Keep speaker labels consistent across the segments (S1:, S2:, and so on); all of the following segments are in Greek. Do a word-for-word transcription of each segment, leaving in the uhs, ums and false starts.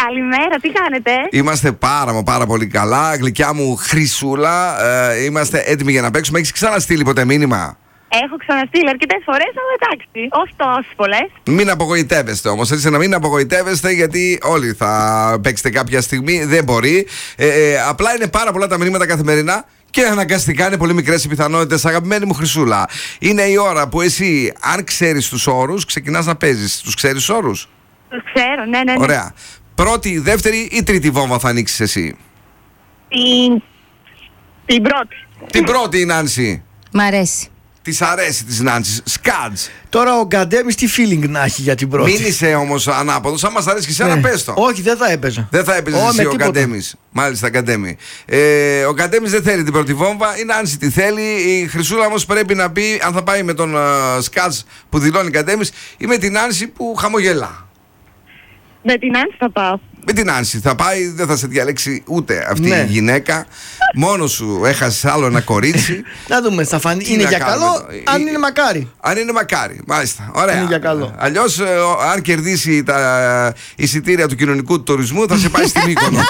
S1: Καλημέρα, τι κάνετε?
S2: Είμαστε πάρα μα πάρα πολύ καλά. Γλυκιά μου Χρυσούλα, ε, είμαστε έτοιμοι για να παίξουμε. Έχεις ξαναστείλει ποτέ μήνυμα?
S1: Έχω ξαναστείλει αρκετές φορές, αλλά εντάξει, όχι τόσες πολλές.
S2: Μην απογοητεύεστε όμως, έτσι να μην απογοητεύεστε, γιατί όλοι θα παίξετε κάποια στιγμή. Δεν μπορεί. Ε, ε, απλά είναι πάρα πολλά τα μηνύματα καθημερινά. Και αναγκαστικά είναι πολύ μικρές οι πιθανότητες, αγαπημένη μου Χρυσούλα. Είναι η ώρα που εσύ, αν ξέρεις τους όρους, ξεκινάς να παίζεις. Τους ξέρεις τους όρους?
S1: Τους ξέρω, ναι, ναι, ναι.
S2: Ωραία. Πρώτη, δεύτερη ή τρίτη βόμβα θα ανοίξεις εσύ?
S1: Την... την πρώτη.
S2: Την πρώτη η Νάνση.
S3: Μ' αρέσει.
S2: Της αρέσει της Νάνσης. Σκάτζ.
S4: Τώρα ο Γκαντέμις τι feeling να έχει για την πρώτη?
S2: Μην είσαι όμως ανάποδος. Αν μας αρέσει και εσένα,
S4: Ναι.
S2: πες το.
S4: Όχι, δεν θα έπαιζα.
S2: Δεν θα έπαιζε εσύ ο Γκαντέμις. Μάλιστα, Γκαντέμι. Ε, ο Γκαντέμις δεν θέλει την πρώτη βόμβα. Η Νάνση τη θέλει. Η Χρυσούλα όμως πρέπει να πει αν θα πάει με τον uh, Σκάτζ που δηλώνει Γκαντέμις ή με την Νάνση που χαμογελά.
S1: Με την Άνση θα πάω.
S2: Με την Άνση θα πάει, δεν θα σε διαλέξει ούτε αυτή
S4: Ναι.
S2: η γυναίκα. Μόνος σου έχασες άλλο ένα κορίτσι.
S4: Να δούμε, θα φανεί.
S2: Τι
S4: Είναι
S2: να
S4: για
S2: κάνουμε
S4: καλό,
S2: εδώ?
S4: αν
S2: Ε,
S4: είναι μακάρι.
S2: Αν είναι μακάρι, μάλιστα. Ωραία.
S4: Είναι για καλό.
S2: Αλλιώς, ε, ο- αν κερδίσει τα εισιτήρια του κοινωνικού τουρισμού, θα σε πάει στη Μύκονο.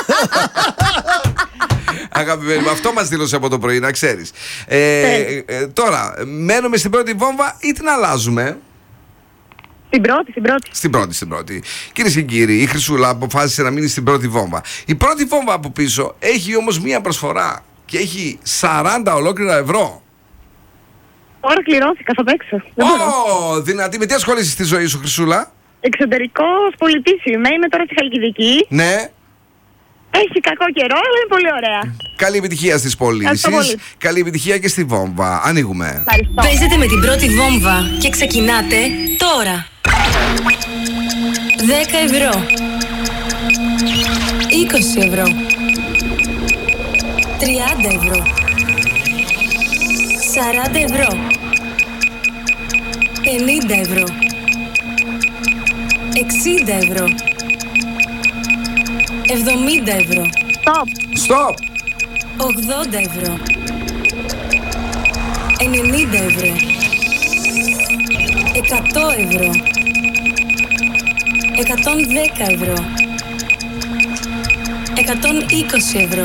S2: Αγαπημένη μου, αυτό μας δήλωσε από το πρωί, να ξέρεις. Ε, ε, τώρα, μένουμε στην πρώτη βόμβα ή την αλλάζουμε?
S1: Την πρώτη, την πρώτη.
S2: Στην πρώτη, στην πρώτη. Κυρίες και κύριοι, η Χρυσούλα αποφάσισε να μείνει στην πρώτη βόμβα. Η πρώτη βόμβα από πίσω έχει όμως μία προσφορά και έχει σαράντα ολόκληρα ευρώ.
S1: Τώρα κληρώθηκα, θα παίξω. Δεν μπορώ.
S2: Ω, δυνατή. Με τι ασχολείσαι στη ζωή σου, Χρυσούλα?
S1: Εξωτερικός πολιτής είμαι, είμαι τώρα στη Χαλκιδική.
S2: Ναι.
S1: Έχει κακό καιρό, αλλά είναι πολύ ωραία.
S2: Καλή επιτυχία στις πωλήσεις.
S1: Ευχαριστώ πολύ.
S2: Καλή επιτυχία και στη βόμβα. Ανοίγουμε.
S1: Ευχαριστώ.
S3: Παίζετε με την πρώτη βόμβα και ξεκινάτε τώρα. δέκα ευρώ. είκοσι ευρώ. τριάντα ευρώ. σαράντα ευρώ. πενήντα ευρώ. εξήντα ευρώ. εβδομήντα ευρώ.
S1: Stop.
S2: Stop.
S3: ογδόντα ευρώ. ενενήντα ευρώ. εκατό ευρώ. εκατόν δέκα ευρώ. εκατόν είκοσι ευρώ.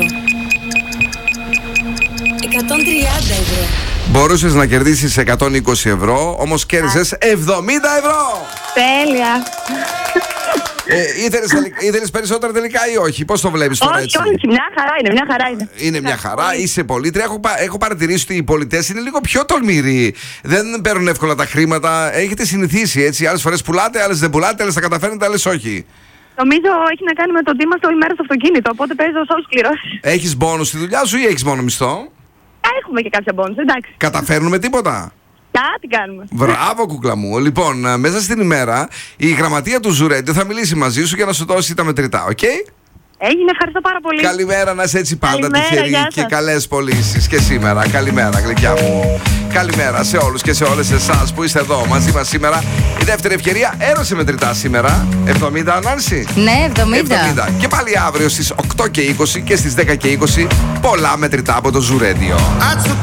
S3: εκατόν τριάντα ευρώ.
S2: Μπορούσες να κερδίσεις εκατόν είκοσι ευρώ, όμως κέρδισες εβδομήντα ευρώ.
S1: Τέλεια.
S2: Ε, ήθελες, ήθελες περισσότερα τελικά ή όχι? Πώς το βλέπεις τώρα,
S1: Όχι,
S2: έτσι?
S1: όχι, μια χαρά είναι, μια χαρά είναι.
S2: Είναι μια χαρά, είσαι πολίτρια. Έχω, πα- έχω παρατηρήσει ότι οι πολιτές είναι λίγο πιο τολμηροί. Δεν παίρνουν εύκολα τα χρήματα. Έχετε συνηθίσει, έτσι. Άλλες φορές πουλάτε, άλλες δεν πουλάτε, άλλες τα καταφέρνετε, άλλες όχι.
S1: Νομίζω έχει να κάνει με το ότι είμαστε όλη μέρα στο αυτοκίνητο, οπότε παίζω σε όλους κληρώσεις.
S2: Έχεις μπόνους στη δουλειά σου ή έχεις μόνο μισθό?
S1: Α, έχουμε και κάποια μπόνους, εντάξει.
S2: Καταφέρνουμε τίποτα?
S1: Κάτι κάνουμε.
S2: Μπράβο, κούκλα μου. Λοιπόν, ε, μέσα στην ημέρα η γραμματεία του Ζουρέντιο θα μιλήσει μαζί σου για να σου δώσει τα μετρητά, οκ?
S1: Έγινε, ευχαριστώ πάρα πολύ.
S2: Καλημέρα, να είσαι έτσι πάντα
S1: Καλημέρα,
S2: τυχερή
S1: γεια
S2: και
S1: σας.
S2: καλές πωλήσεις και σήμερα. Καλημέρα, γλυκιά μου. Καλημέρα σε όλους και σε όλες εσάς που είστε εδώ μαζί μας σήμερα. Η δεύτερη ευκαιρία έδωσε μετρητά σήμερα. εβδομήντα, Νάνση.
S3: Ναι, εβδομήντα.
S2: εβδομήντα. Και πάλι αύριο στις οκτώ και είκοσι και στις δέκα και είκοσι πολλά μετρητά από το Ζουρέντιο.